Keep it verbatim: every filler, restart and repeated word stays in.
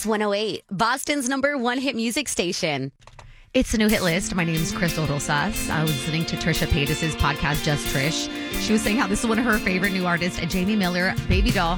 Kix one oh eight, Boston's number one hit music station. It's the new hit list. My name is Crystal Rosas. I was listening to Trisha Paytas' podcast, Just Trish. She was saying how this is one of her favorite new artists, Jamie Miller, Baby Doll.